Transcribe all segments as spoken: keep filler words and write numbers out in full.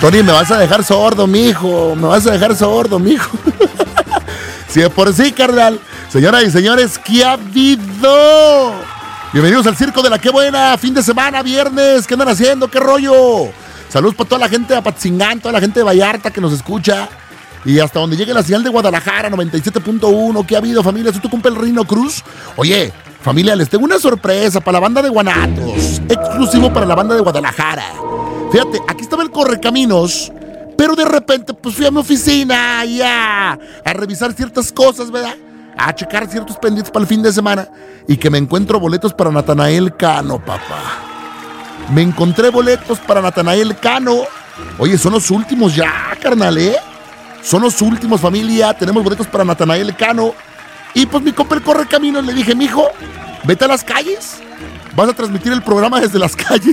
Tony, me vas a dejar sordo, mijo. Me vas a dejar sordo, mijo. Sí, por sí, carnal. Señoras y señores, ¿qué ha habido? Bienvenidos al Circo de la Qué Buena. Fin de semana, viernes. ¿Qué andan haciendo? ¿Qué rollo? Saludos para toda la gente de Apatzingán, toda la gente de Vallarta que nos escucha. Y hasta donde llegue la señal de Guadalajara, noventa y siete punto uno. ¿Qué ha habido, familia? ¿Es tu cumple el Rino Cruz? Oye, familia, les tengo una sorpresa para la banda de Guanatos. Exclusivo para la banda de Guadalajara. Fíjate, aquí estaba el Correcaminos, pero de repente pues fui a mi oficina y a, a revisar ciertas cosas, ¿verdad? A checar ciertos pendientes para el fin de semana. Y que me encuentro boletos para Natanael Cano, papá. Me encontré boletos para Natanael Cano. Oye, son los últimos ya, carnal, ¿eh? Son los últimos, familia. Tenemos boletos para Natanael Cano. Y pues mi compa el Correcaminos le dije, mijo, vete a las calles. Vas a transmitir el programa desde las calles.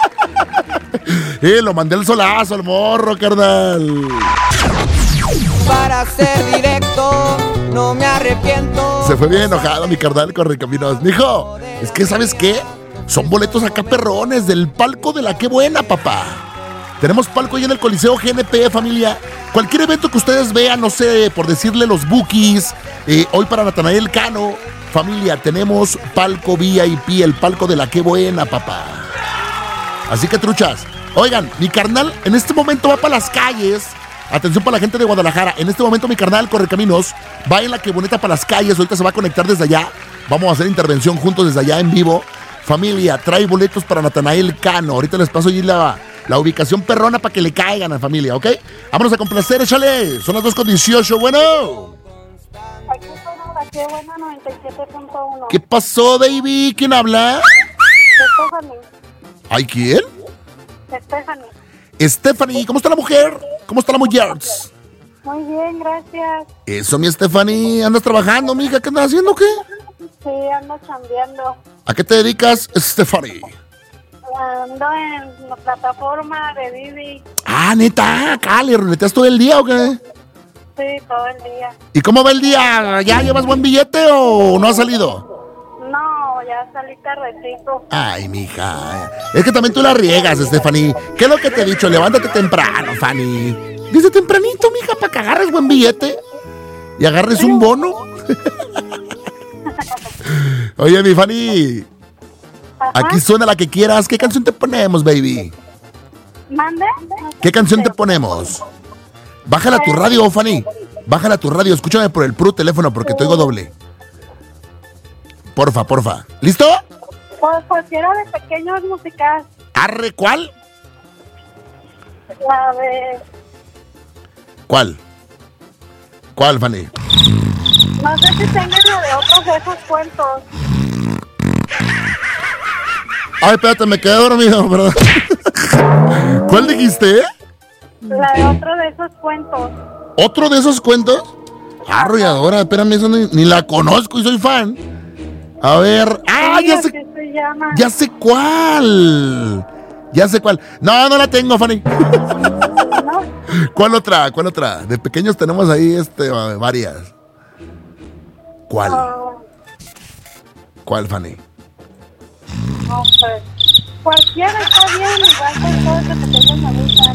Eh, lo mandé el solazo al morro, carnal. Para ser directo, no me arrepiento. Se fue bien enojado mi carnal Correcaminos. Mijo, es que ¿sabes qué? Son boletos acá perrones del palco de la Qué Buena, papá. Tenemos palco ahí en el Coliseo G N P, familia. Cualquier evento que ustedes vean, no sé, por decirle los Bookies, eh, hoy para Natanael Cano, familia, tenemos palco V I P, el palco de la Qué Buena, papá. Así que truchas, oigan, mi carnal en este momento va para las calles. Atención para la gente de Guadalajara. En este momento mi carnal Correcaminos va en la Qué Bonita para las calles. Ahorita se va a conectar desde allá. Vamos a hacer intervención juntos desde allá en vivo. Familia, trae boletos para Natanael Cano. Ahorita les paso allí la, la ubicación perrona para que le caigan a la familia, ¿ok? Vámonos a complacer, échale. Son las dos con dieciocho, bueno. Aquí suena la Qué Buena noventa y siete punto uno. ¿Qué pasó, baby? ¿Quién habla? Stephanie. ¿Ay, quién? Stephanie. Stephanie, ¿cómo está la mujer? ¿Cómo está la mujer? Muy bien, gracias. Eso, mi Stephanie. ¿Andas trabajando, mija? ¿Qué andas haciendo, qué? Sí, ando chambeando. ¿A qué te dedicas, Stephanie? Ando en la plataforma de Didi. Ah, neta, acá le ruleteas todo el día, ¿o qué? Sí, todo el día. ¿Y cómo va el día? ¿Ya llevas buen billete o no ha salido? No, ya salí tardecito. Ay, mija. Es que también tú la riegas, Stephanie. ¿Qué es lo que te he dicho? Levántate temprano, Fanny. Desde tempranito, mija, para que agarres buen billete y agarres un bono. Oye, mi Fanny. Ajá. Aquí suena la que quieras. ¿Qué canción te ponemos, baby? ¿Mande? ¿Qué canción te ponemos? Bájala a tu radio, Fanny. Bájala a tu radio. Escúchame por el puro teléfono porque te oigo doble. Porfa, porfa. ¿Listo? Pues cualquiera de pequeños musicales. ¿Arre cuál? La de... ¿Cuál? ¿Cuál, Fanny? No sé si tengan la de otros de esos cuentos. Ay, espérate, me quedé dormido, perdón. ¿Cuál dijiste? La de otro de esos cuentos. ¿Otro de esos cuentos? Ah, arrolladora, espérame, eso ni, ni la conozco y soy fan. A ver, ah, Sí, ya sé, así se llama. ya sé cuál. Ya sé cuál. No, no la tengo, Fanny. ¿No? ¿Cuál otra? ¿Cuál otra? De pequeños tenemos ahí este, varias. ¿Cuál? No, ¿Cuál, Fanny? no sé. Cualquiera está bien, igual que todos de pequeños me gustan.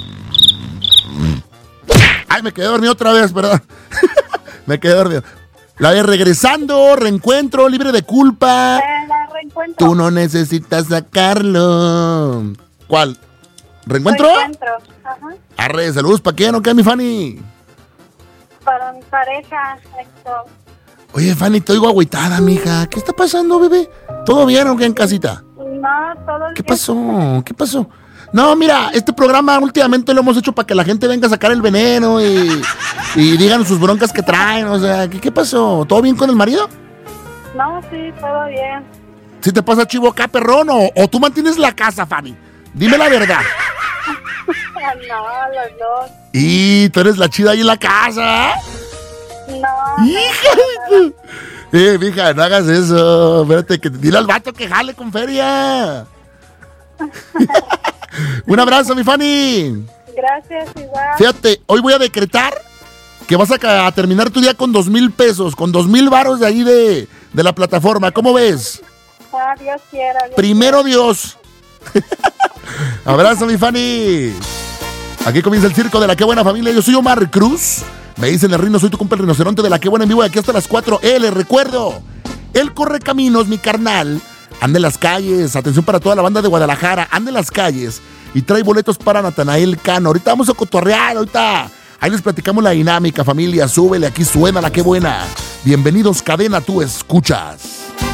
Ay, me quedé dormido otra vez, perdón. Me quedé dormido. La de regresando, reencuentro, libre de culpa. Eh, la reencuentro. Tú no necesitas sacarlo. ¿Cuál? ¿Reencuentro? Reencuentro, ajá. Arre, saludos, ¿para quién o qué, mi Fanny? Para mi pareja, Héctor. Oye, Fanny, te oigo agüitada, mija. ¿Qué está pasando, bebé? ¿Todo bien o qué en casita? No, todo el ¿Qué tiempo. pasó? ¿Qué pasó? No, mira, este programa últimamente lo hemos hecho para que la gente venga a sacar el veneno y, y digan sus broncas que traen. O sea, ¿qué, qué pasó? ¿Todo bien con el marido? No, sí, todo bien. ¿Sí te pasa chivo acá, perrón? ¿O, o tú mantienes la casa, Fanny? Dime la verdad. No, los dos. Y tú eres la chida ahí en la casa. No. ¡Hija! Eh, mija, no hagas eso. Espérate, que dile al vato que jale con feria. Un abrazo, mi Fanny. Gracias, igual. Fíjate, hoy voy a decretar que vas a, a terminar tu día con dos mil pesos, con dos mil varos de ahí de, de la plataforma. ¿Cómo ves? Ah, Dios quiera. Dios Primero Dios. Abrazo, mi Fanny. Aquí comienza el circo de la Qué Buena, familia. Yo soy Omar Cruz. Me dicen el Rino, soy tu compa el rinoceronte de la Qué Buena en vivo de aquí hasta las cuatro. Eh, les recuerdo, el Correcaminos, mi carnal, anda en las calles. Atención para toda la banda de Guadalajara. Anda en las calles y trae boletos para Natanael Cano. Ahorita vamos a cotorrear, ahorita. Ahí les platicamos la dinámica, familia. Súbele, aquí suena la Qué Buena. Bienvenidos, cadena, tú escuchas.